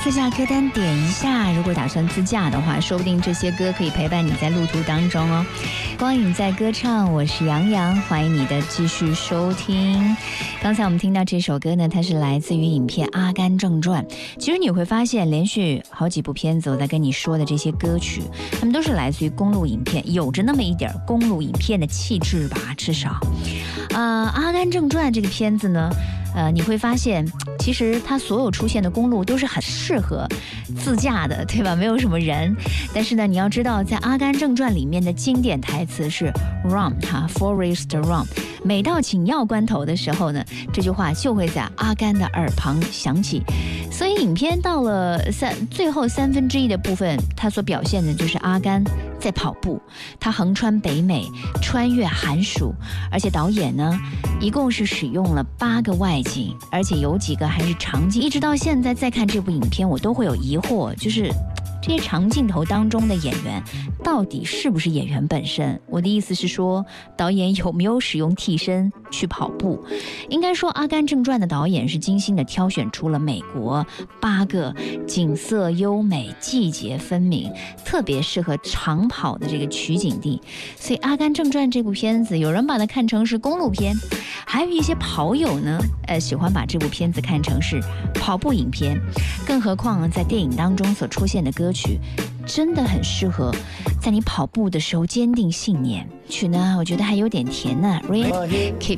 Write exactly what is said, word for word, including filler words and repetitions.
自驾歌单点一下，如果打算自驾的话，说不定这些歌可以陪伴你在路途当中哦。光影在歌唱，我是杨洋，欢迎你的继续收听。刚才我们听到这首歌呢，它是来自于影片《阿甘正传》。其实你会发现，连续好几部片子我在跟你说的这些歌曲，它们都是来自于公路影片，有着那么一点公路影片的气质吧，至少。呃，《阿甘正传》这个片子呢，呃，你会发现，其实它所有出现的公路都是很适合自驾的，对吧？没有什么人。但是呢，你要知道，在《阿甘正传》里面的经典台词是 "Run" 哈 ，Forest Run。每到紧要关头的时候呢，这句话就会在阿甘的耳旁响起。所以，影片到了三最后三分之一的部分，它所表现的就是阿甘在跑步，他横穿北美，穿越寒暑，而且导演呢，一共是使用了八个外景，而且有几个还是长镜。一直到现在再看这部影片，我都会有疑惑，就是这些长镜头当中的演员到底是不是演员本身？我的意思是说，导演有没有使用替身去跑步？应该说，《阿甘正传》的导演是精心的挑选出了美国八个景色优美、季节分明、特别适合长跑的这个取景地。所以，《阿甘正传》这部片子，有人把它看成是公路片，还有一些跑友呢，呃，喜欢把这部片子看成是跑步影片。更何况，在电影当中所出现的歌曲，真的很适合在你跑步的时候坚定信念。曲呢，我觉得还有点甜呢 ，Rain Keep